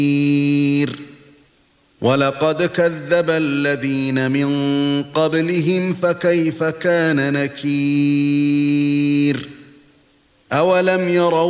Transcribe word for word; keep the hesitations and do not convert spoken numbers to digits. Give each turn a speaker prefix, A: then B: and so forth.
A: وَلَقَدْ كَذَّبَ الَّذِينَ مِن قَبْلِهِمْ فَكَيْفَ كَانَ نَكِيرِ أَوَلَمْ يَرَوْا